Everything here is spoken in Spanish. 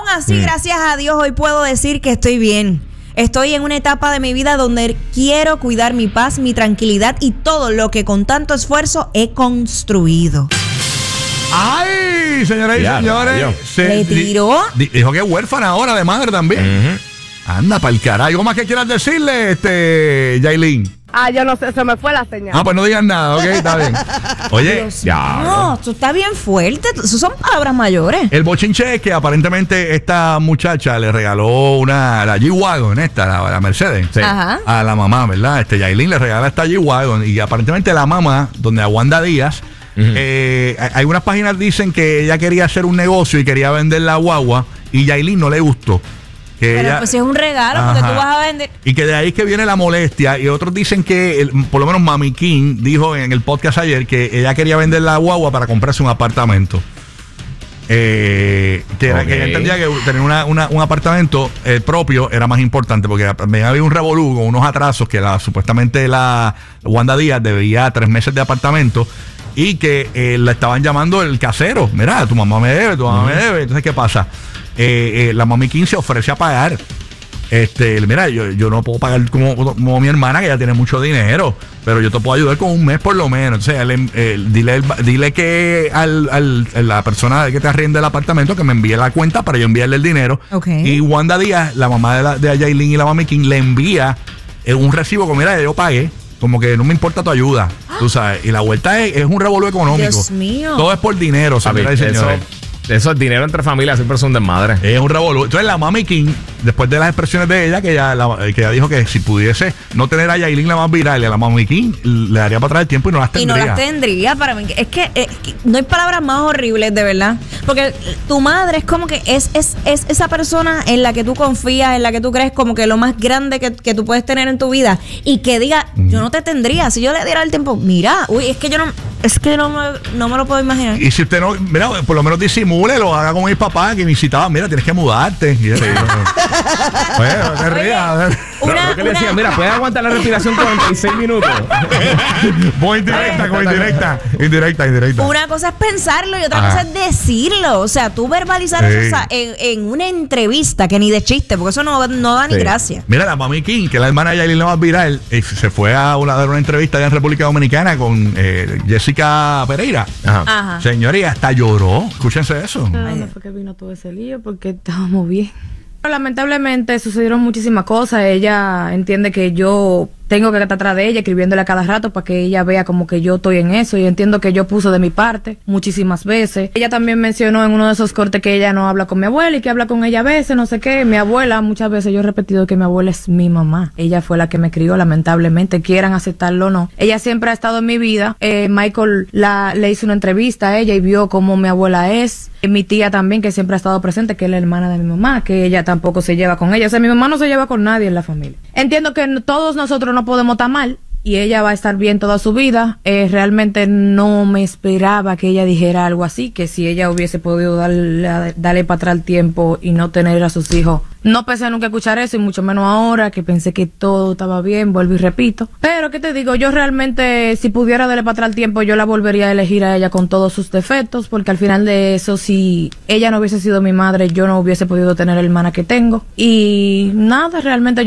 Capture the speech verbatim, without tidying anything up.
así, mm. gracias a Dios, hoy puedo decir que estoy bien. Estoy en una etapa de mi vida donde quiero cuidar mi paz, mi tranquilidad y todo lo que con tanto esfuerzo he construido. ¡Ay, señoras y señores! Se ¿Le tiró? Di, dijo que es huérfana ahora de madre también. Uh-huh. Anda pa'l carajo. ¿Algo más que quieras decirle, este, Yailin? Ah, yo no sé, se me fue la señal. Ah, pues no digas nada, ok, está bien. Oye, Dios ya. No, esto está bien fuerte. Eso son palabras mayores. El bochinche es que aparentemente esta muchacha le regaló una, la G-Wagon, esta, la, la Mercedes, sí, a la mamá, ¿verdad? Este Yailin le regala esta G-Wagon y aparentemente la mamá, donde a Wanda Díaz, uh-huh. eh, hay unas páginas dicen que ella quería hacer un negocio y quería vender la guagua y Yailin no le gustó. Que Pero ella, pues si es un regalo, ajá, porque tú vas a vender. Y que de ahí es que viene la molestia. Y otros dicen que, el, por lo menos Mami King dijo en el podcast ayer que ella quería vender la guagua para comprarse un apartamento. Eh, que, okay. que ella entendía que tener una, una, un apartamento eh, propio era más importante, porque había un revolú con unos atrasos que la, supuestamente la Wanda Díaz debía tres meses de apartamento. Y que eh, la estaban llamando el casero. Mira, tu mamá me debe, tu mamá uh-huh. me debe. Entonces, ¿qué pasa? Eh, eh, la Mami King se ofrece a pagar. Este, mira, yo, yo no puedo pagar como, como mi hermana, que ya tiene mucho dinero, pero yo te puedo ayudar con un mes por lo menos. O sea, le, eh, dile, dile que al, al, a la persona que te arriende el apartamento que me envíe la cuenta para yo enviarle el dinero. Okay. Y Wanda Díaz, la mamá de, la, de Yailin y la Mami King, le envía eh, un recibo como, mira, yo pagué. Como que no me importa tu ayuda, tú sabes. Y la vuelta es, es un revolú económico. Dios mío. Todo es por dinero, señoras y señores. Eso es dinero entre familias, siempre son desmadre. Es un revolú. Entonces la Mami King, después de las expresiones de ella, que ella, la, que ella dijo que si pudiese no tener a Yailin la más viral, y a la Mami King le daría para atrás el tiempo y no las tendría. Y no las tendría para mí. Es que, es que no hay palabras más horribles, de verdad. Porque tu madre es como que es, es, es esa persona en la que tú confías, en la que tú crees como que lo más grande que, que tú puedes tener en tu vida. Y que diga, mm. yo no te tendría. Si yo le diera el tiempo, mira, uy, es que yo no, es que no me, no me lo puedo imaginar. Y si usted no, mira, por lo menos disimula, lo haga con mis papás que me incitaban, mira, tienes que mudarte. Y eso, bueno, te rías. Una, ¿Qué le decía? Mira, puedes aguantar la respiración cuarenta y seis minutos. Voy indirecta, voy indirecta. Indirecta, indirecta. Una cosa es pensarlo y otra Ajá. cosa es decirlo. O sea, tú verbalizar sí. eso o sea, en, en una entrevista que ni de chiste, porque eso no, no da ni sí. gracia. Mira, la Mami King, que es la hermana de Yailin la más viral, eh, se fue a una, a una entrevista allá en República Dominicana con eh, Jessica Pereira. Ajá. Ajá. Señoría, hasta lloró. Escúchense eso. No, no fue que vino todo ese lío porque estábamos bien. Lamentablemente sucedieron muchísimas cosas. Ella entiende que yo tengo que estar atrás de ella, escribiéndole a cada rato para que ella vea como que yo estoy en eso. Y entiendo que yo puse de mi parte muchísimas veces. Ella también mencionó en uno de esos cortes que ella no habla con mi abuela y que habla con ella a veces, no sé qué. Mi abuela, muchas veces yo he repetido que mi abuela es mi mamá. Ella fue la que me crió, lamentablemente, quieran aceptarlo o no. Ella siempre ha estado en mi vida. Eh, Michael la, le hizo una entrevista a ella y vio cómo mi abuela es. Eh, mi tía también, que siempre ha estado presente, que es la hermana de mi mamá, que ella tampoco se lleva con ella. O sea, mi mamá no se lleva con nadie en la familia. Entiendo que todos nosotros no podemos estar mal y ella va a estar bien toda su vida. Eh, realmente no me esperaba que ella dijera algo así, que si ella hubiese podido darle, darle para atrás el tiempo y no tener a sus hijos. No pensé nunca escuchar eso y mucho menos ahora que pensé que todo estaba bien, vuelvo y repito. Pero, ¿qué te digo? Yo realmente, si pudiera darle para atrás el tiempo, yo la volvería a elegir a ella con todos sus defectos, porque al final de eso, si ella no hubiese sido mi madre, yo no hubiese podido tener la hermana que tengo. Y nada, realmente